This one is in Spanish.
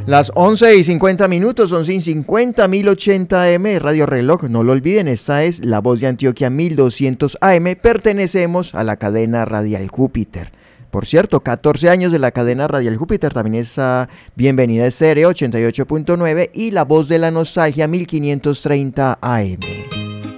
Las 11:50, 11:50, 1080 AM, Radio Reloj, no lo olviden, esta es La Voz de Antioquia 1200 AM, pertenecemos a la cadena Radial Júpiter. Por cierto, 14 años de la cadena Radial Júpiter, también está Bienvenida Estéreo 88.9 y La Voz de la Nostalgia 1530 AM.